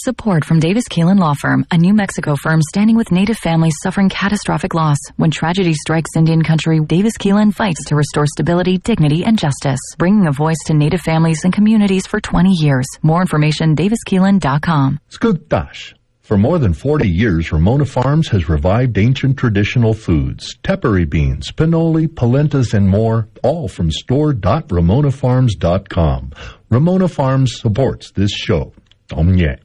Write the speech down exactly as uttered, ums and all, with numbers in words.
Support from Davis Keelan Law Firm, a New Mexico firm standing with Native families suffering catastrophic loss. When tragedy strikes Indian country, Davis Keelan fights to restore stability, dignity, and justice, bringing a voice to Native families and communities for twenty years. More information, davis keelan dot com. Skugtash. For more than forty years, Ramona Farms has revived ancient traditional foods, tepary beans, pinoli, polentas, and more, all from store dot ramona farms dot com. Ramona Farms supports this show. Omnye.